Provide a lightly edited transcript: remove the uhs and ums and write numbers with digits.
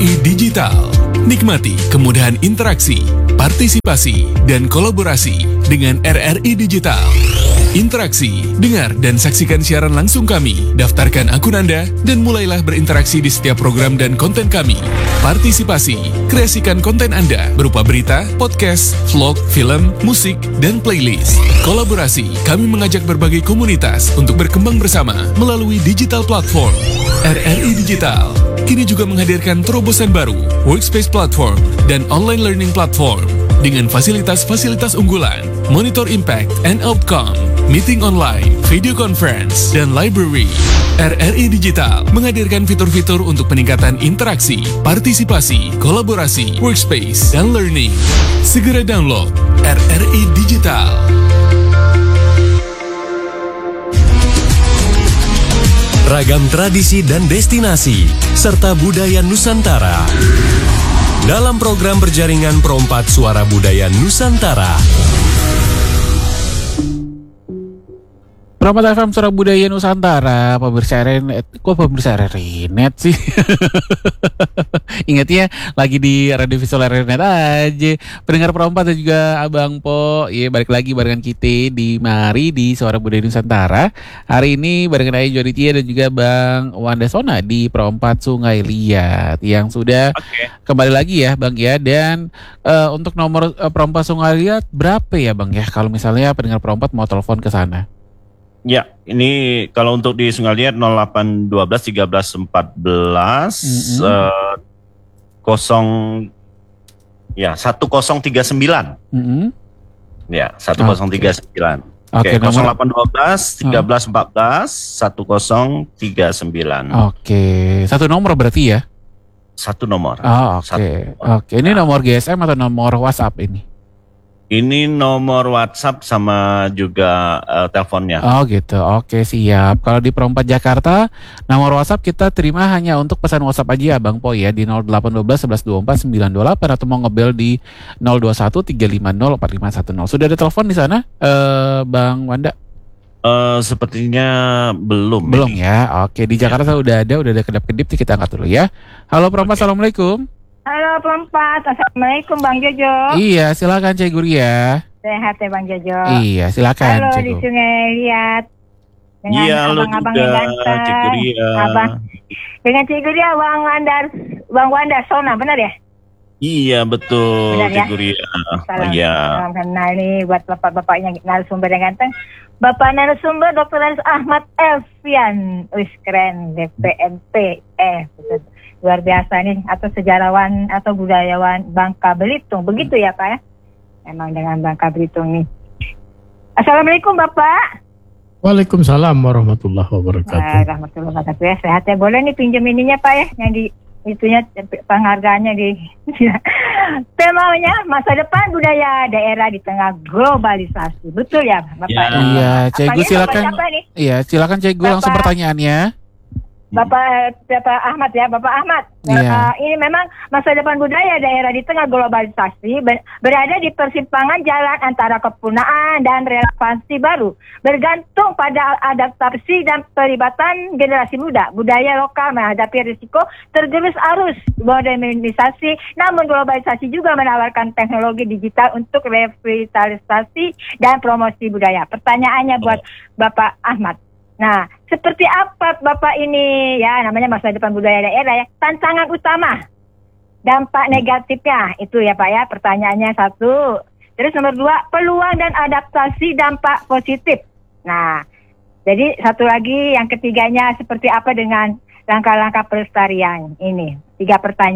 RRI Digital. Nikmati kemudahan interaksi, partisipasi, dan kolaborasi dengan RRI Digital. Interaksi, dengar dan saksikan siaran langsung kami, daftarkan akun Anda, dan mulailah berinteraksi di setiap program dan konten kami. Partisipasi, kreasikan konten Anda berupa berita, podcast, vlog, film, musik, dan playlist. Kolaborasi, kami mengajak berbagai komunitas untuk berkembang bersama melalui digital platform. RRI Digital kini juga menghadirkan terobosan baru, workspace platform, dan online learning platform dengan fasilitas-fasilitas unggulan, monitor impact and outcome, meeting online, video conference, dan library. RRI Digital menghadirkan fitur-fitur untuk peningkatan interaksi, partisipasi, kolaborasi, workspace, dan learning. Segera download RRI Digital. Ragam tradisi dan destinasi, serta budaya Nusantara. Dalam program berjaringan Perompat Suara Budaya Nusantara. Perompat FM Suara Budaya Nusantara, pemirsa Renet. Kok pemirsa Renet sih? Ingat ya, lagi di Radio Visual Renet aja. Pendengar Perompat dan juga Abang Po, ya balik lagi barengan kita di Mari di Suara Budaya Nusantara. Hari ini barengan Ayah Joditia dan juga Bang Wanda Sona di Perompat Sungai Liat yang sudah kembali lagi ya Bang ya. Dan untuk nomor Perompat Sungai Liat berapa ya Bang ya? Kalau misalnya pendengar Perompat mau telepon ke sana. Ya, ini kalau untuk di Sungai Liat 0812 13 14 1039. Ya, 1039. Oke, 0812 13 14 1039. Oke, satu nomor berarti ya? Satu nomor. Oh, oke. Oke, ini nomor GSM atau nomor WhatsApp ini? Ini nomor WhatsApp sama juga teleponnya. Oh gitu, oke siap. Kalau di Perompat Jakarta, nomor WhatsApp kita terima hanya untuk pesan WhatsApp aja ya Bang Po ya. Di 0812 1124 928 atau mau ngebel di 021 350 4510. Sudah ada telepon di sana, Bang Wanda? Sepertinya belum. Belum ini. Ya, oke. Di Jakarta udah ada kedap-kedip, kita angkat dulu ya. Halo Perompat, Assalamualaikum. Halo Perompat, Assalamualaikum Bang Jojo. Iya, silakan Cik Guria. Sehat ya Bang Jojo. Iya, silakan. Halo Cik. di Sungai Liat. Dengan iya, abang-abang yang ganteng. Cik Guria. Dengan Cik Guria, Bang Wanda Sona, benar ya? Iya betul, benar, Cik ya? Guria. Iya. Salam kenal nih buat bapak-bapaknya narasumber yang ganteng. Bapak narasumber Dr. Ahmad Elfian. Wih keren, DPMP. Betul. Luar biasa nih, atau sejarawan atau budayawan Bangka Belitung. Begitu ya Pak ya? Memang dengan Bangka Belitung nih. Assalamualaikum Bapak. Waalaikumsalam warahmatullahi wabarakatuh. Warahmatullahi wabarakatuh ya. Sehat ya. Boleh nih pinjam ininya Pak ya, yang di itunya penghargaannya di temanya masa depan budaya daerah di tengah globalisasi. Betul ya Bapak? Iya, Cegu silakan. Iya, silakan Cegu langsung pertanyaannya. Bapak Ahmad ya, Bapak Ahmad. Ini memang masa depan budaya daerah di tengah globalisasi berada di persimpangan jalan antara kepunaan dan relevansi baru. Bergantung pada adaptasi dan pelibatan generasi muda. Budaya lokal menghadapi risiko tergerus arus modernisasi, namun globalisasi juga menawarkan teknologi digital untuk revitalisasi dan promosi budaya. Pertanyaannya buat Bapak Ahmad. Nah, seperti apa Bapak ini ya namanya masa depan budaya daerah ya, tantangan utama, dampak negatifnya itu ya Pak ya, pertanyaannya satu. Terus nomor 2, peluang dan adaptasi dampak positif. Nah, jadi satu lagi yang ketiganya seperti apa dengan langkah-langkah pelestarian ini. 3 pertanyaan.